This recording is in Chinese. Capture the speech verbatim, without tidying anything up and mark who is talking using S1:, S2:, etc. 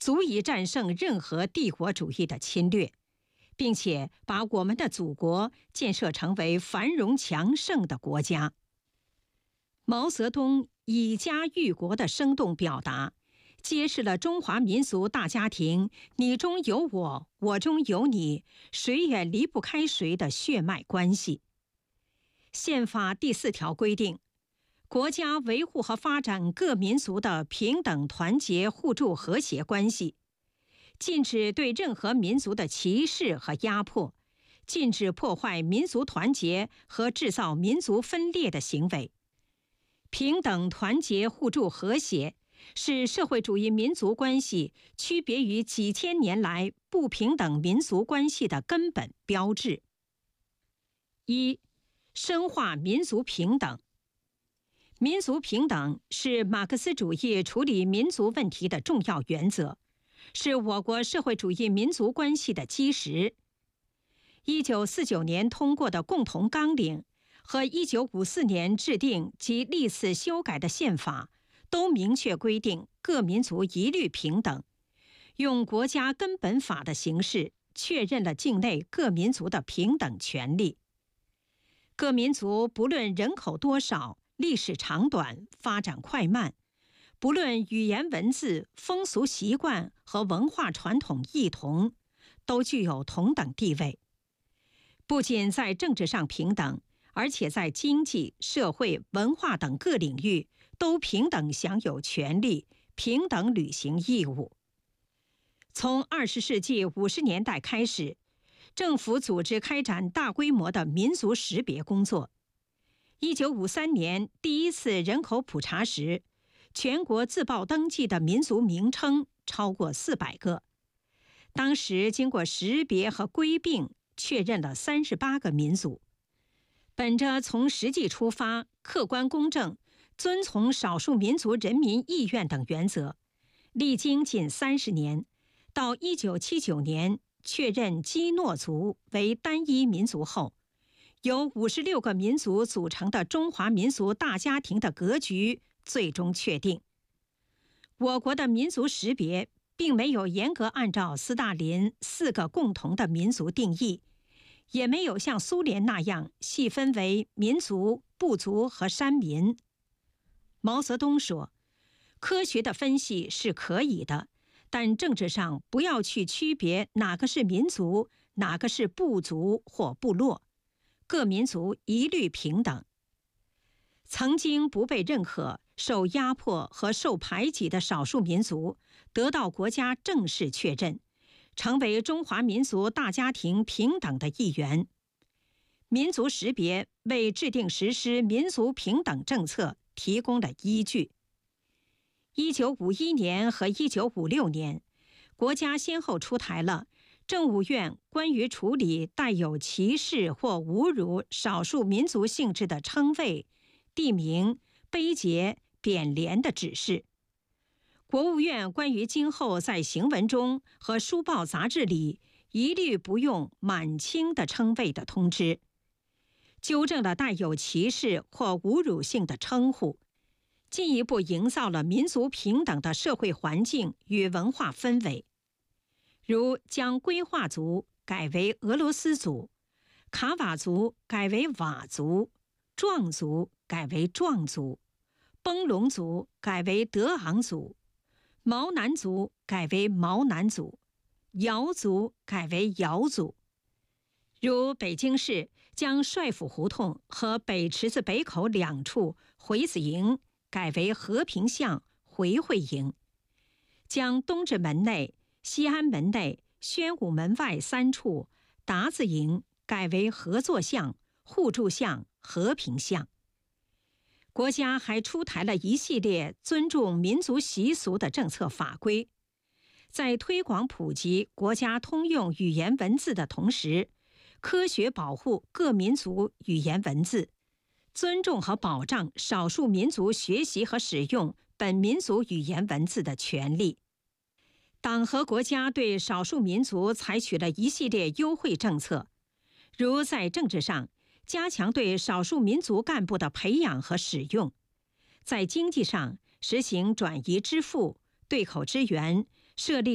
S1: 足以战胜任何帝国主义的侵略，并且把我们的祖国建设成为繁荣强盛的国家。毛泽东以家喻国的生动表达，揭示了中华民族大家庭你中有我，我中有你，谁也离不开谁的血脉关系。宪法第四条规定，国家维护和发展各民族的平等、团结、互助、和谐关系，禁止对任何民族的歧视和压迫，禁止破坏民族团结和制造民族分裂的行为。平等、团结、互助、和谐是社会主义民族关系区别于几千年来不平等民族关系的根本标志。一、深化民族平等。民族平等是马克思主义处理民族问题的重要原则，是我国社会主义民族关系的基石。一九四九年通过的共同纲领和一九五四年制定及历次修改的宪法，都明确规定各民族一律平等，用国家根本法的形式确认了境内各民族的平等权利。各民族不论人口多少、历史长短、发展快慢，不论语言文字、风俗习惯和文化传统异同，都具有同等地位。不仅在政治上平等，而且在经济、社会、文化等各领域都平等享有权利，平等履行义务。从二十世纪五十年代开始，政府组织开展大规模的民族识别工作。一九五三年第一次人口普查时，全国自报登记的民族名称超过四百个。当时经过识别和归并，确认了三十八个民族。本着从实际出发、客观公正、遵从少数民族人民意愿等原则，历经近三十年，到一九七九年确认基诺族为单一民族后，由五十六个民族组成的中华民族大家庭的格局最终确定。我国的民族识别并没有严格按照斯大林四个共同的民族定义，也没有像苏联那样细分为民族、部族和山民。毛泽东说，科学的分析是可以的，但政治上不要去区别哪个是民族，哪个是部族或部落，各民族一律平等。曾经不被认可、受压迫和受排挤的少数民族得到国家正式确认，成为中华民族大家庭平等的一员。民族识别为制定实施民族平等政策提供了依据。一九五一年和一九五六年，国家先后出台了政务院关于处理带有歧视或侮辱少数民族性质的称谓、地名、碑碣、匾联的指示，国务院关于今后在行文中和书报杂志里一律不用满清的称谓的通知，纠正了带有歧视或侮辱性的称呼，进一步营造了民族平等的社会环境与文化氛围。如将归化族改为俄罗斯族，卡瓦族改为佤族，壮族改为壮族，崩龙族改为德昂族，毛南族改为毛南族，瑶族改为瑶族。如北京市将帅府胡同和北池子北口两处回子营改为和平巷回会营，将东直门内、西安门内、宣武门外三处达子营改为合作巷、互助巷、和平巷。国家还出台了一系列尊重民族习俗的政策法规，在推广普及国家通用语言文字的同时，科学保护各民族语言文字，尊重和保障少数民族学习和使用本民族语言文字的权利。党和国家对少数民族采取了一系列优惠政策，如在政治上加强对少数民族干部的培养和使用，在经济上实行转移支付、对口支援，设立